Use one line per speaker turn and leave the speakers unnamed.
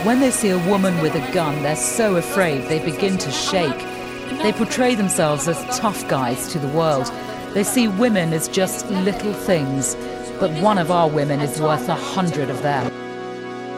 When they see a woman with a gun, they're so afraid they begin to shake. They portray themselves as tough guys to the world. They see women as just little things, but one of our women is worth 100 of them.